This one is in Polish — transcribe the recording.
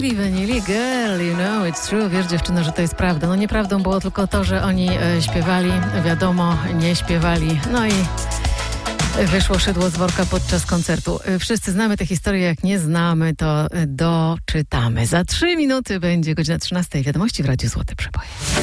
Milli Vanilli, girl, you know it's true. Wiesz, dziewczyno, że to jest prawda. No nieprawdą było tylko to, że oni śpiewali, wiadomo, nie śpiewali. No i wyszło szydło z worka podczas koncertu. Wszyscy znamy tę historię, jak nie znamy, to doczytamy. Za 3 minuty będzie godzina 13. Wiadomości w Radiu Złote Przeboje.